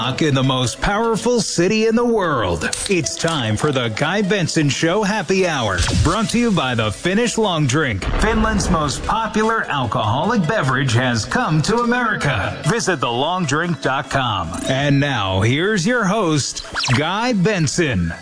In the most powerful city in the world. It's time for the Guy Benson Show Happy Hour. Brought to you by the Finnish Long Drink. Finland's most popular alcoholic beverage has come to America. Visit thelongdrink.com. And now, here's your host, Guy Benson.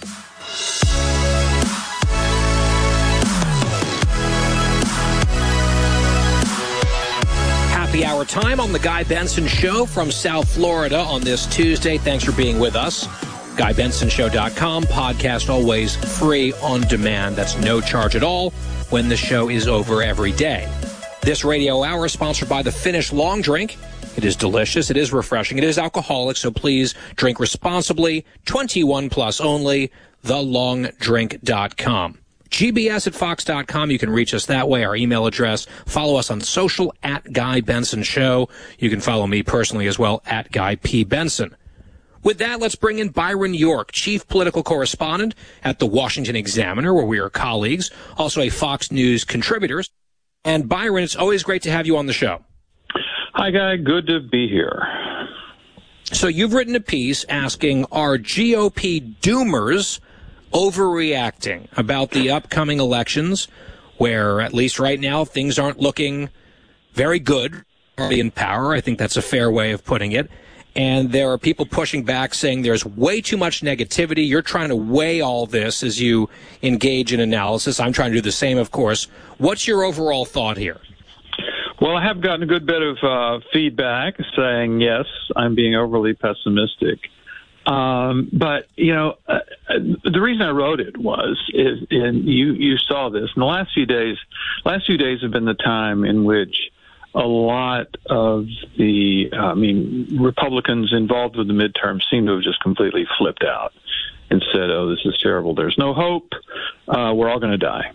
Happy hour time on the Guy Benson Show from South Florida on this Tuesday. Thanks for being with us. GuyBensonShow.com. Podcast always free on demand. That's no charge at all when the show is over every day. This radio hour is sponsored by the Finnish Long Drink. It is delicious. It is refreshing. It is alcoholic, so please drink responsibly. 21 plus only. TheLongDrink.com. GBS@Fox.com. You can reach us that way. Our email address. Follow us on social at Guy Benson Show. You can follow me personally as well at Guy P. Benson. With that, let's bring in Byron York, chief political correspondent at the Washington Examiner, where we are colleagues, also a Fox News contributor. And Byron, it's always great to have you on the show. Hi, Guy. Good to be here. So you've written a piece asking, are GOP doomers overreacting about the upcoming elections, where at least right now things aren't looking very good in power? I think that's a fair way of putting it. And there are people pushing back saying there's way too much negativity. You're trying to weigh all this as you engage in analysis. I'm trying to do the same, of course. What's your overall thought here? Well, I have gotten a good bit of feedback saying, yes, I'm being overly pessimistic. But, you know, the reason I wrote it and you saw this, in the last few days have been the time in which a lot of the, Republicans involved with the midterms seem to have just completely flipped out and said, oh, this is terrible. There's no hope. We're all going to die.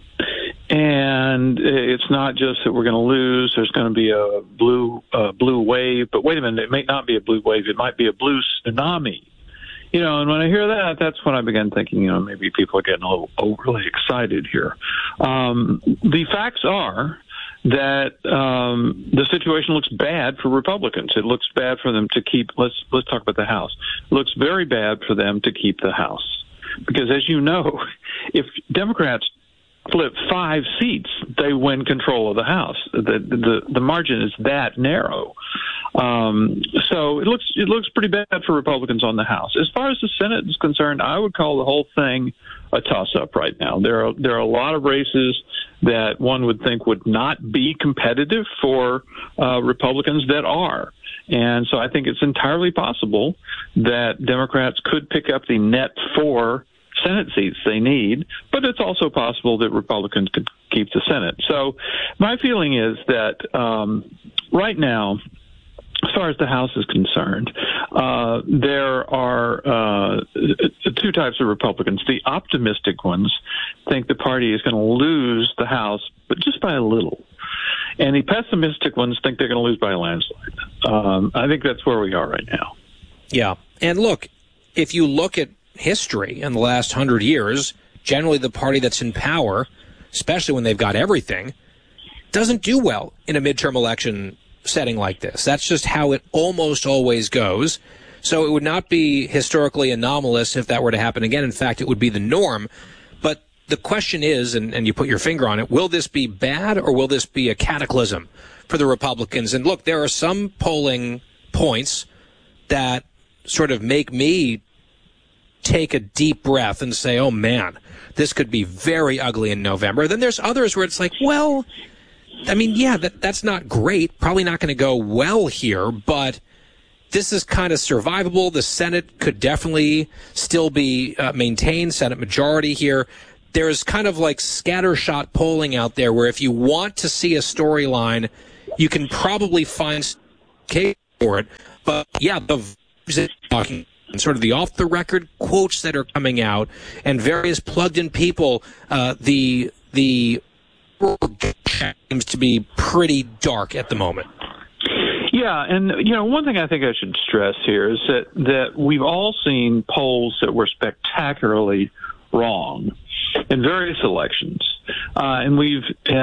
And it's not just that we're going to lose. There's going to be a blue wave. But wait a minute, it may not be a blue wave. It might be a blue tsunami. You know, and when I hear that, that's when I began thinking, you know, maybe people are getting a little overly excited here. The facts are that the situation looks bad for Republicans. It looks bad for them to keep. Let's talk about the House. It looks very bad for them to keep the House because, as you know, if Democrats flip 5 seats, they win control of the House. The margin is that narrow. So it looks pretty bad for Republicans on the House. As far as the Senate is concerned, I would call the whole thing a toss-up right now. There are a lot of races that one would think would not be competitive for Republicans that are. And so I think it's entirely possible that Democrats could pick up the net 4 Senate seats they need, but it's also possible that Republicans could keep the Senate. So my feeling is that right now, as far as the House is concerned, there are 2 types of Republicans. The optimistic ones think the party is going to lose the House, but just by a little. And the pessimistic ones think they're going to lose by a landslide. I think that's where we are right now. Yeah. And look, if you look at history in the last 100 years, generally the party that's in power, especially when they've got everything, doesn't do well in a midterm election setting like this. That's just how it almost always goes. So it would not be historically anomalous if that were to happen again. In fact, it would be the norm. But the question is, and you put your finger on it, will this be bad or will this be a cataclysm for the Republicans? And look, there are some polling points that sort of make me take a deep breath and say, oh, man, this could be very ugly in November. Then there's others where it's like, well, I mean, yeah, that's not great. Probably not going to go well here, but this is kind of survivable. The Senate could definitely still be maintained, Senate majority here. There's kind of like scattershot polling out there where if you want to see a storyline, you can probably find case for it. But, yeah, the talking sort of the off-the-record quotes that are coming out and various plugged-in people, the seems to be pretty dark at the moment. Yeah, and, you know, one thing I think I should stress here is that we've all seen polls that were spectacularly wrong in various elections. And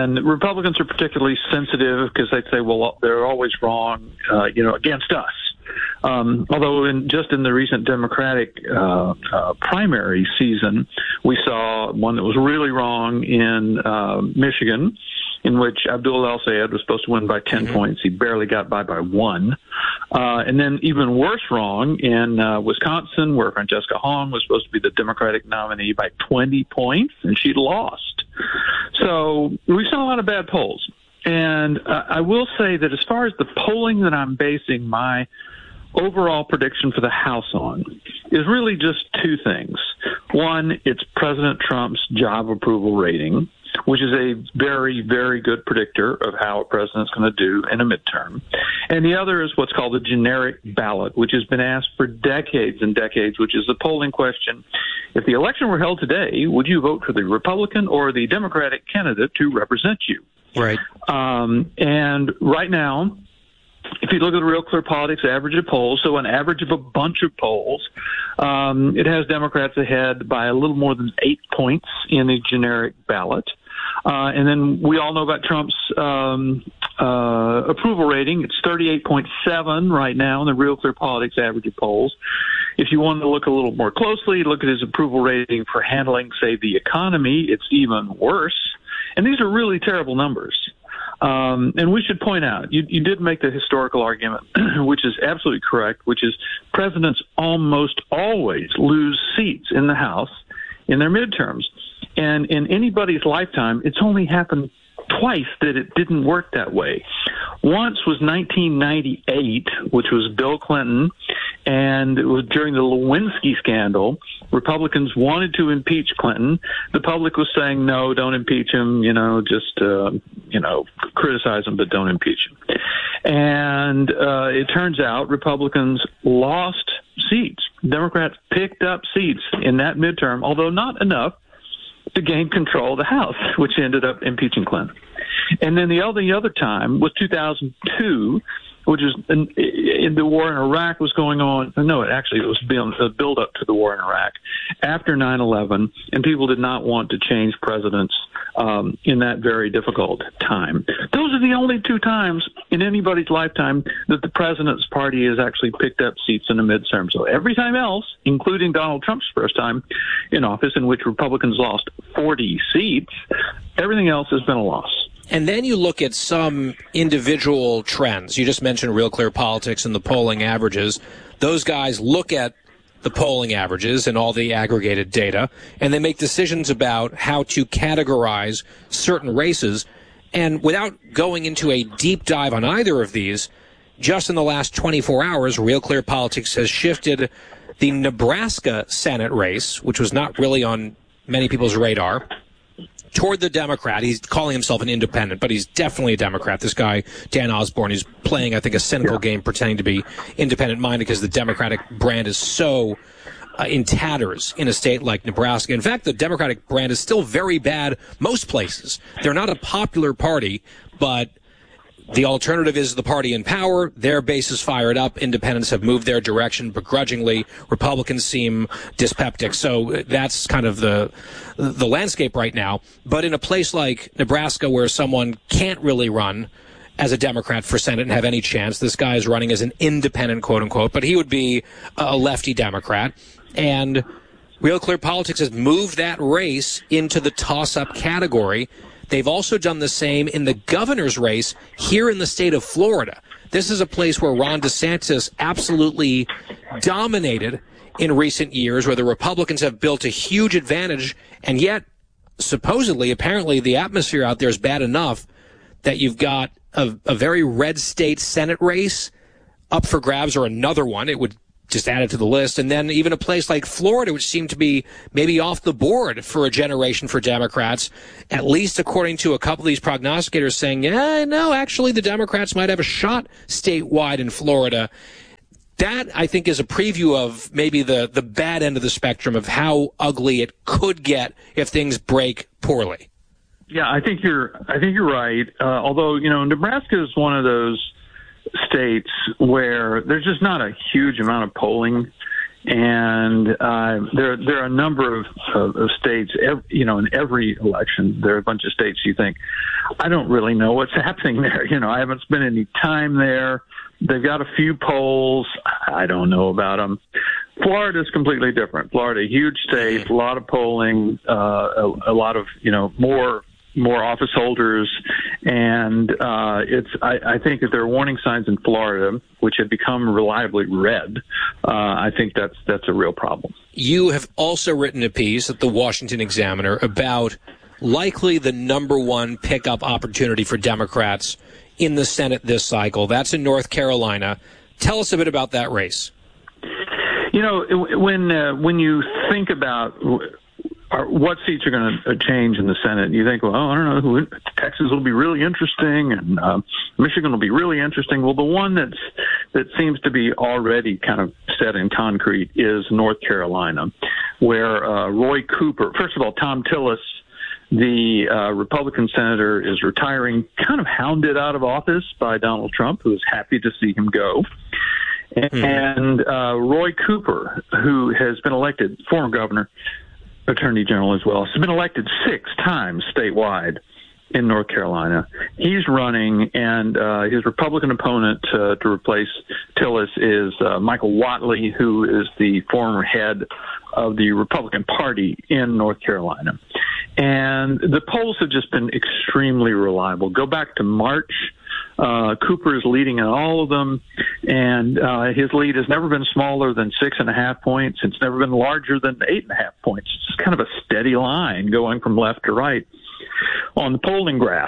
Republicans are particularly sensitive because they say, well, they're always wrong, against us. Although just in the recent Democratic primary season, we saw one that was really wrong in Michigan, in which Abdul El-Sayed was supposed to win by 10 points. He barely got by 1. And then even worse wrong in Wisconsin, where Francesca Hong was supposed to be the Democratic nominee by 20 points, and she lost. So we saw a lot of bad polls. And I will say that as far as the polling that I'm basing my overall prediction for the House on is really just two things. One, it's President Trump's job approval rating, which is a very, very good predictor of how a president's going to do in a midterm. And the other is what's called the generic ballot, which has been asked for decades and decades, which is the polling question. If the election were held today, would you vote for the Republican or the Democratic candidate to represent you? Right. And right now, if you look at the Real Clear Politics average of polls, so an average of a bunch of polls, it has Democrats ahead by a little more than 8 points in the generic ballot. And then we all know about Trump's approval rating. It's 38.7 right now in the Real Clear Politics average of polls. If you want to look a little more closely, look at his approval rating for handling, say, the economy, it's even worse. And these are really terrible numbers. And we should point out, you did make the historical argument, which is absolutely correct, which is presidents almost always lose seats in the House in their midterms. And in anybody's lifetime, it's only happened twice that it didn't work that way. Once was 1998, which was Bill Clinton, and it was during the Lewinsky scandal. Republicans wanted to impeach Clinton. The public was saying, no, don't impeach him, just criticize him, but don't impeach him. And it turns out Republicans lost seats. Democrats picked up seats in that midterm, although not enough to gain control of the House, which ended up impeaching Clinton. And then the other time was 2002, which is in the war in Iraq was going on. No, it was a build up to the war in Iraq after 9/11, and people did not want to change presidents in that very difficult time. Those are the only two times in anybody's lifetime that the president's party has actually picked up seats in a midterm. So every time else, including Donald Trump's first time in office, in which Republicans lost 40 seats, everything else has been a loss. And then you look at some individual trends. You just mentioned Real Clear Politics and the polling averages. Those guys look at the polling averages and all the aggregated data, and they make decisions about how to categorize certain races. And without going into a deep dive on either of these, just in the last 24 hours, Real Clear Politics has shifted the Nebraska Senate race, which was not really on many people's radar, toward the Democrat. He's calling himself an independent, but he's definitely a Democrat. This guy, Dan Osborne, is playing, I think, a cynical game pretending to be independent-minded because the Democratic brand is so in tatters in a state like Nebraska. In fact, the Democratic brand is still very bad most places. They're not a popular party, but the alternative is the party in power. Their base is fired up. Independents have moved their direction begrudgingly. Republicans seem dyspeptic. So that's kind of the landscape right now. But in a place like Nebraska, where someone can't really run as a Democrat for Senate and have any chance, this guy is running as an independent, quote unquote, but he would be a lefty Democrat. And Real Clear Politics has moved that race into the toss-up category. They've also done the same in the governor's race here in the state of Florida. This is a place where Ron DeSantis absolutely dominated in recent years, where the Republicans have built a huge advantage, and yet, supposedly, apparently, the atmosphere out there is bad enough that you've got a very red state Senate race up for grabs, or another one. It would just add it to the list. And then even a place like Florida, which seemed to be maybe off the board for a generation for Democrats, at least according to a couple of these prognosticators saying, yeah, no, actually the Democrats might have a shot statewide in Florida. That, I think, is a preview of maybe the bad end of the spectrum of how ugly it could get if things break poorly. Yeah, I think you're right. Although, Nebraska is one of those states where there's just not a huge amount of polling, and there are a number of states. In every election, there are a bunch of states you think, I don't really know what's happening there. I haven't spent any time there. They've got a few polls. I don't know about them. Florida's completely different. Florida, a huge state, a lot of polling, a lot of, more office holders, and I think that there are warning signs in Florida which have become reliably red. I think that's a real problem. You have also written a piece at the Washington Examiner about likely the number one pickup opportunity for Democrats in the Senate this cycle. That's in North Carolina. Tell us a bit about that race. When you think about what seats are going to change in the Senate, you think, well, I don't know, Texas will be really interesting, and Michigan will be really interesting. Well, the one that seems to be already kind of set in concrete is North Carolina, where Roy Cooper, first of all, Tom Tillis, the Republican senator, is retiring, kind of hounded out of office by Donald Trump, who is happy to see him go. And Roy Cooper, who has been elected, former governor, attorney general as well, has been elected 6 times statewide in North Carolina. He's running, and his Republican opponent to replace Tillis is Michael Whatley, who is the former head of the Republican Party in North Carolina. And the polls have just been extremely reliable. Go back to March. Cooper is leading in all of them, and his lead has never been smaller than 6.5 points. It's never been larger than 8.5 points. It's just kind of a steady line going from left to right on the polling graph.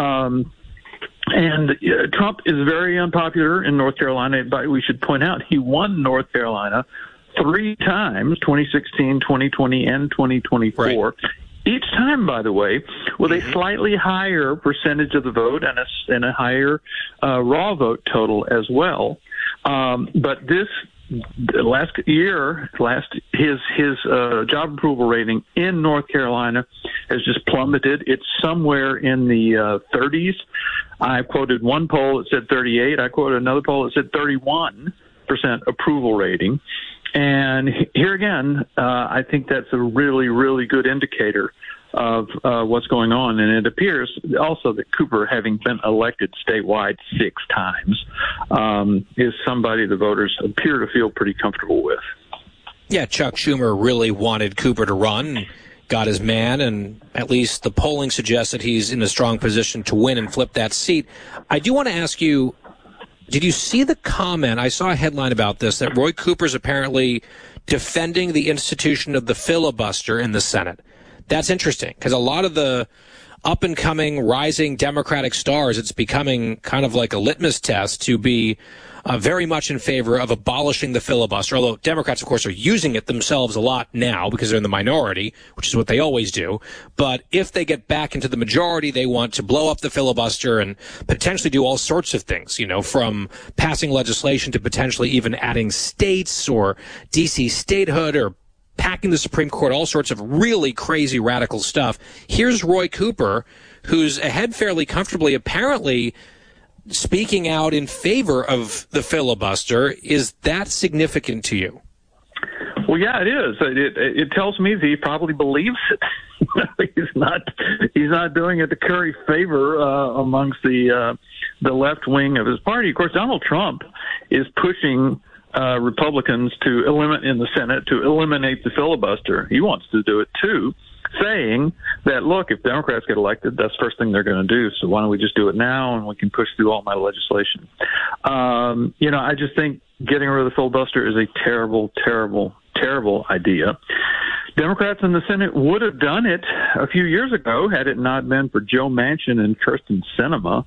And Trump is very unpopular in North Carolina, but we should point out he won North Carolina 3 times, 2016, 2020, and 2024. Right. Each time, by the way, with a slightly higher percentage of the vote and a higher raw vote total as well. But this last year, his job approval rating in North Carolina has just plummeted. It's somewhere in the 30s. I quoted one poll that said 38. I quoted another poll that said 31% approval rating. And here again, I think that's a really, really good indicator of what's going on. And it appears also that Cooper, having been elected statewide 6 times, is somebody the voters appear to feel pretty comfortable with. Yeah, Chuck Schumer really wanted Cooper to run, got his man, and at least the polling suggests that he's in a strong position to win and flip that seat. I do want to ask you, did you see the comment? I saw a headline about this, that Roy Cooper's apparently defending the institution of the filibuster in the Senate. That's interesting, because a lot of the up-and-coming, rising Democratic stars, it's becoming kind of like a litmus test to be very much in favor of abolishing the filibuster, although Democrats, of course, are using it themselves a lot now because they're in the minority, which is what they always do. But if they get back into the majority, they want to blow up the filibuster and potentially do all sorts of things, from passing legislation to potentially even adding states or D.C. statehood or packing the Supreme Court, all sorts of really crazy radical stuff. Here's Roy Cooper, who's ahead fairly comfortably, apparently speaking out in favor of the filibuster. Is that significant to you? Well, yeah, it is. It tells me that he probably believes it. He's not doing it to curry favor amongst the left wing of his party. Of course, Donald Trump is pushing Republicans in the Senate to eliminate the filibuster. He wants to do it too, saying that, look, if Democrats get elected, that's the first thing they're going to do. So why don't we just do it now and we can push through all my legislation? I just think getting rid of the filibuster is a terrible, terrible, terrible idea. Democrats in the Senate would have done it a few years ago had it not been for Joe Manchin and Kyrsten Sinema,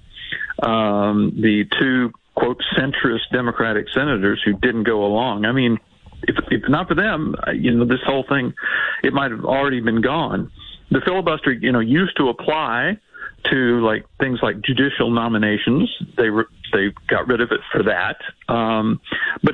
the two, quote, centrist Democratic senators who didn't go along. I mean, if not for them, this whole thing, it might have already been gone. The filibuster, used to apply to things like judicial nominations. They got rid of it for that. But